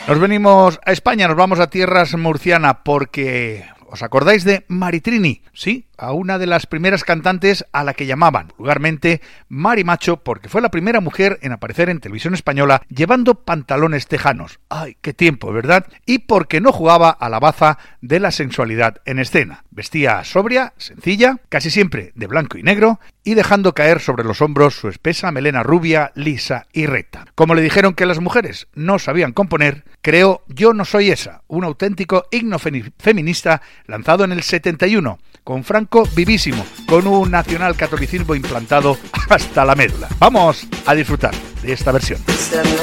Nos venimos a España, nos vamos a tierras murcianas porque... ¿Os acordáis de Maritrini? Sí, a una de las primeras cantantes a la que llamaban vulgarmente Mari Macho, porque fue la primera mujer en aparecer en televisión española llevando pantalones tejanos. ¡Ay, qué tiempo!, ¿verdad? Y porque no jugaba a la baza de la sensualidad en escena. Vestía sobria, sencilla, casi siempre de blanco y negro, y dejando caer sobre los hombros su espesa melena rubia, lisa y recta. Como le dijeron que las mujeres no sabían componer, creó Yo no soy esa, un auténtico himno feminista lanzado en el 71, con Franco vivísimo, con un nacionalcatolicismo implantado hasta la médula. Vamos a disfrutar de esta versión.